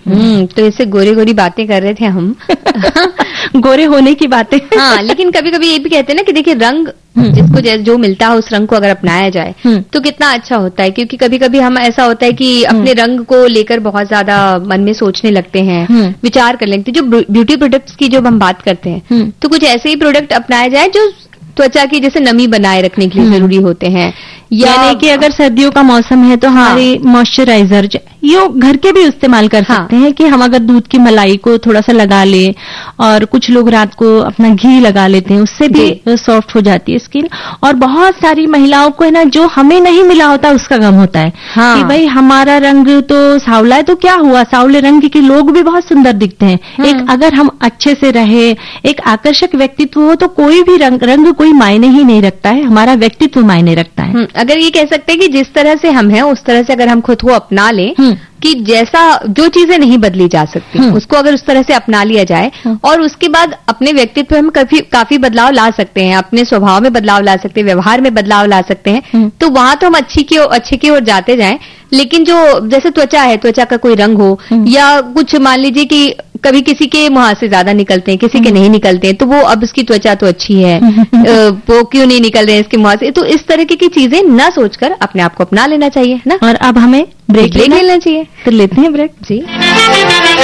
तो इससे गोरी गोरी बातें कर रहे थे हम गोरे होने की बातें। हाँ, लेकिन कभी कभी ये भी कहते हैं ना कि देखिए रंग जिसको जो मिलता है उस रंग को अगर अपनाया जाए तो कितना अच्छा होता है, क्योंकि कभी कभी हम ऐसा होता है कि अपने रंग को लेकर बहुत ज्यादा मन में सोचने लगते हैं, विचार कर लेते हैं। जो ब्यूटी प्रोडक्ट्स की जब हम बात करते हैं तो कुछ ऐसे ही प्रोडक्ट अपनाए जाए जो त्वचा की जैसे नमी बनाए रखने के लिए जरूरी होते हैं, यानी कि अगर सर्दियों का मौसम है तो हमारे मॉइस्चराइजर ये घर के भी इस्तेमाल कर सकते हैं कि हम अगर दूध की मलाई को थोड़ा सा लगा ले, और कुछ लोग रात को अपना घी लगा लेते हैं, उससे भी सॉफ्ट हो जाती है स्किन। और बहुत सारी महिलाओं को है ना जो हमें नहीं मिला होता उसका गम होता है कि भाई हमारा रंग तो सावला है तो क्या हुआ, सावले रंग के लोग भी बहुत सुंदर दिखते हैं। एक अगर हम अच्छे से रहे, एक आकर्षक व्यक्तित्व हो तो कोई भी रंग कोई मायने ही नहीं रखता है, हमारा व्यक्तित्व मायने रखता है। अगर ये कह सकते हैं कि जिस तरह से हम हैं उस तरह से अगर हम खुद को अपना लें, कि जैसा जो चीजें नहीं बदली जा सकती उसको अगर उस तरह से अपना लिया जाए और उसके बाद अपने व्यक्तित्व में काफी बदलाव ला सकते हैं, अपने स्वभाव में बदलाव ला सकते हैं, व्यवहार में बदलाव ला सकते हैं, तो वहां तो हम अच्छे की ओर जाते जाएं। लेकिन जो जैसे त्वचा है, त्वचा का कोई रंग हो या कुछ मान लीजिए कि कभी किसी के मुंह से ज्यादा निकलते हैं, किसी के नहीं निकलते हैं, तो वो अब उसकी त्वचा तो अच्छी है, वो क्यों नहीं निकल रहे हैं इसके मुंह से। तो इस तरह की चीजें ना सोचकर अपने आप को अपना लेना चाहिए ना। और अब हमें ब्रेक लेना चाहिए। तो लेते हैं ब्रेक जी।